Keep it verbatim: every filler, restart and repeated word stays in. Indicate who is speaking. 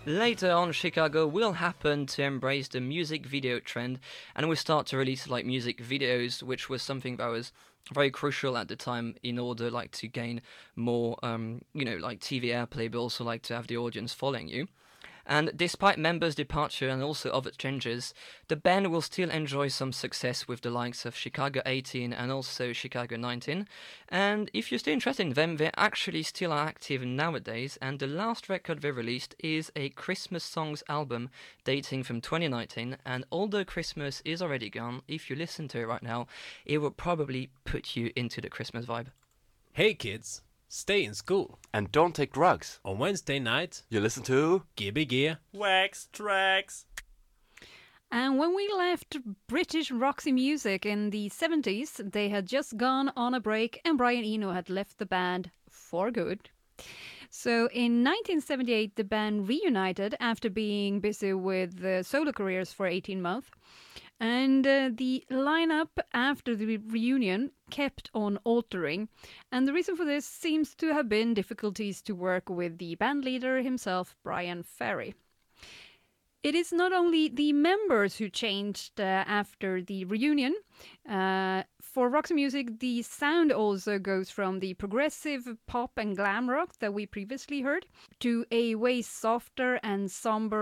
Speaker 1: Later on, Chicago will happen to embrace the music video trend and will start to release like music videos, which was something that was very crucial at the time in order like to gain more, um, you know, like T V airplay, but also like to have the audience following you. And despite members' departure and also other changes, the band will still enjoy some success with the likes of Chicago eighteen and also Chicago nineteen. And if you're still interested in them, they actually still are active nowadays. And the last record they released is a Christmas songs album dating from twenty nineteen. And although Christmas is already gone, if you listen to it right now, it will probably put you into the Christmas vibe.
Speaker 2: Hey kids, stay in school.
Speaker 3: And don't take drugs.
Speaker 2: On Wednesday night,
Speaker 3: You listen to
Speaker 2: G B G.
Speaker 4: Wax Tracks.
Speaker 5: And when we left British Roxy Music in the seventies, they had just gone on a break and Brian Eno had left the band for good. So in nineteen seventy-eight, the band reunited after being busy with uh, solo careers for eighteen months. And uh, the lineup after the reunion kept on altering. And the reason for this seems to have been difficulties to work with the band leader himself, Brian Ferry. It is not only the members who changed uh, after the reunion. Uh, for Roxy Music, the sound also goes from the progressive pop and glam rock that we previously heard to a way softer and somber